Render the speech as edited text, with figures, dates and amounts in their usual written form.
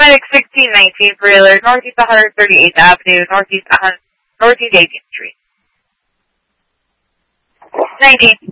Medic 1619 for alert, Northeast 138th Avenue, Northeast 18th Street. 19.